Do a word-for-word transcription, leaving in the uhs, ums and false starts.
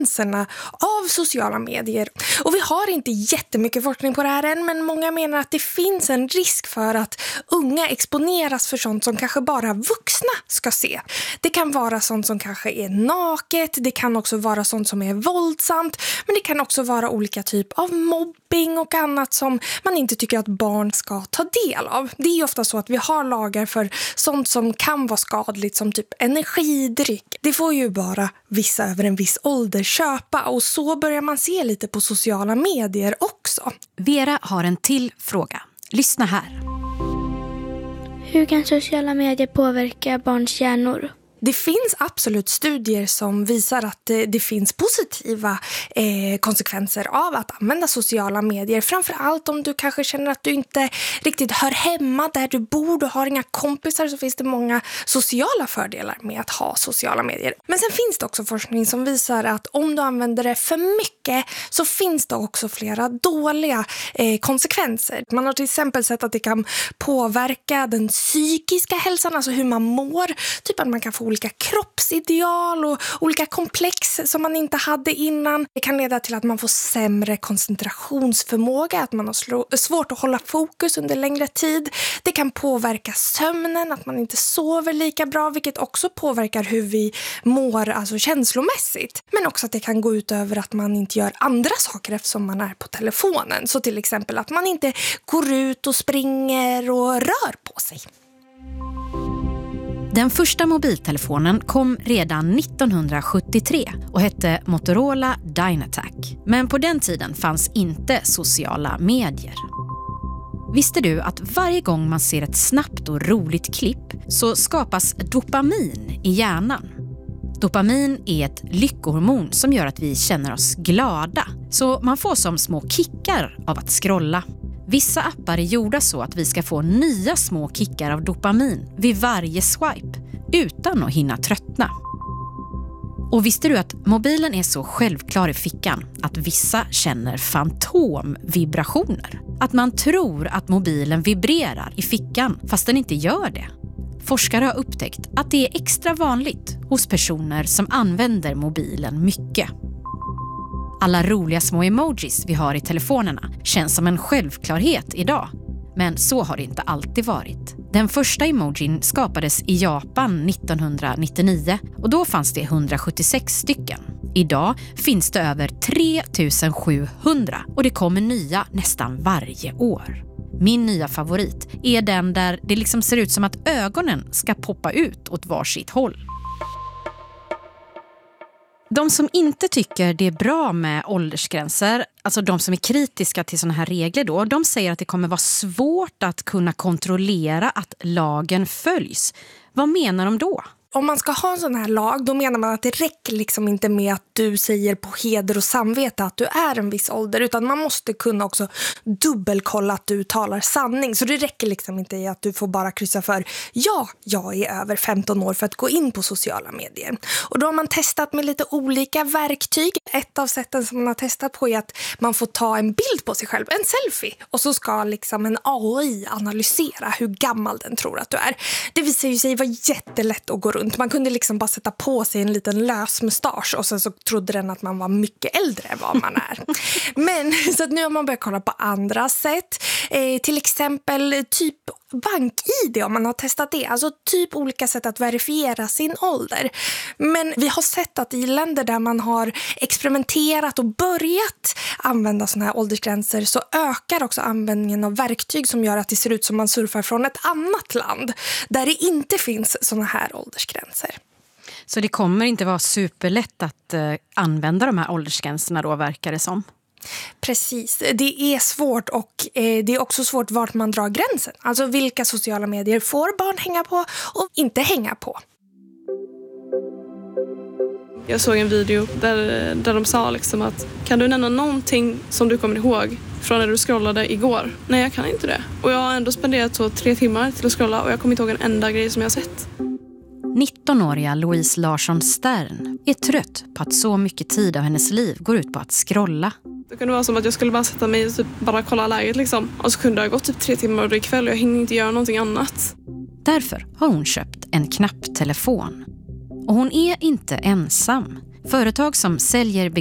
konsekvenserna av sociala medier. Och vi har inte jättemycket forskning på det här än, men många menar att det finns en risk för att unga exponeras för sånt som kanske bara vuxna ska se. Det kan vara sånt som kanske är naket, det kan också vara sånt som är våldsamt, men det kan också vara olika typ av mobbing och annat som man inte tycker att barn ska ta del av. Det är ju ofta så att vi har lagar för sånt som kan vara skadligt, som typ energidryck. Det får ju bara vissa över en viss ålder köpa, och så börjar man se lite på sociala medier också. Vera har en till fråga. Lyssna här. Hur kan sociala medier påverka barns hjärnor? Det finns absolut studier som visar att det, det finns positiva eh, konsekvenser av att använda sociala medier. Framförallt om du kanske känner att du inte riktigt hör hemma där du bor, du har inga kompisar, så finns det många sociala fördelar med att ha sociala medier. Men sen finns det också forskning som visar att om du använder det för mycket så finns det också flera dåliga eh, konsekvenser. Man har till exempel sett att det kan påverka den psykiska hälsan, alltså hur man mår. Typ att man kan få olika kroppsideal och olika komplex som man inte hade innan. Det kan leda till att man får sämre koncentrationsförmåga, att man har slå- svårt att hålla fokus under längre tid. Det kan påverka sömnen, att man inte sover lika bra, vilket också påverkar hur vi mår, alltså känslomässigt. Men också att det kan gå ut över att man inte gör andra saker eftersom man är på telefonen. Så till exempel att man inte går ut och springer och rör på sig. Den första mobiltelefonen kom redan nittonhundrasjuttiotre och hette Motorola Dynatac. Men på den tiden fanns inte sociala medier. Visste du att varje gång man ser ett snabbt och roligt klipp så skapas dopamin i hjärnan? Dopamin är ett lyckohormon som gör att vi känner oss glada. Så man får som små kickar av att scrolla. Vissa appar är gjorda så att vi ska få nya små kickar av dopamin vid varje swipe utan att hinna tröttna. Och visste du att mobilen är så självklar i fickan att vissa känner fantomvibrationer? Att man tror att mobilen vibrerar i fickan fast den inte gör det. Forskare har upptäckt att det är extra vanligt hos personer som använder mobilen mycket. Alla roliga små emojis vi har i telefonerna känns som en självklarhet idag. Men så har det inte alltid varit. Den första emojin skapades i Japan nittonhundranittionio och då fanns det hundrasjuttiosex stycken. Idag finns det över tre tusen sjuhundra och det kommer nya nästan varje år. Min nya favorit är den där det liksom ser ut som att ögonen ska poppa ut åt varsitt håll. De som inte tycker det är bra med åldersgränser, alltså de som är kritiska till såna här regler då, de säger att det kommer vara svårt att kunna kontrollera att lagen följs. Vad menar de då? Om man ska ha en sån här lag, då menar man att det räcker liksom inte med att du säger på heder och samvete att du är en viss ålder, utan man måste kunna också dubbelkolla att du talar sanning. Så det räcker liksom inte i att du får bara kryssa för ja, jag är över femton år för att gå in på sociala medier. Och då har man testat med lite olika verktyg. Ett av sätten som man har testat på är att man får ta en bild på sig själv, en selfie, och så ska liksom en A I analysera hur gammal den tror att du är. Det visar ju sig vara jättelätt att gå runt. Man kunde liksom bara sätta på sig en liten lös mustasch och sen så trodde den att man var mycket äldre än vad man är. Men så att nu har man börjat kolla på andra sätt. Eh, till exempel typ bank-I D om man har testat det. Alltså typ olika sätt att verifiera sin ålder. Men vi har sett att i länder där man har experimenterat och börjat använda såna här åldersgränser så ökar också användningen av verktyg som gör att det ser ut som man surfar från ett annat land där det inte finns såna här åldersgränser. Så det kommer inte vara superlätt att eh, använda de här åldersgränserna då, verkar det som? Precis, det är svårt och eh, det är också svårt vart man drar gränsen. Alltså vilka sociala medier får barn hänga på och inte hänga på. Jag såg en video där, där de sa liksom att kan du nämna någonting som du kommer ihåg från när du scrollade igår? Nej, jag kan inte det. Och jag har ändå spenderat så tre timmar till att scrolla och jag kommer inte ihåg en enda grej som jag har sett. nittonåriga Louise Larsson Stern är trött på att så mycket tid av hennes liv går ut på att scrolla. Det kunde vara som att jag skulle bara sätta mig och typ bara kolla läget liksom. Och så kunde det ha gått typ tre timmar och det är kväll och jag hinner inte göra någonting annat. Därför har hon köpt en knapptelefon. Och hon är inte ensam. Företag som säljer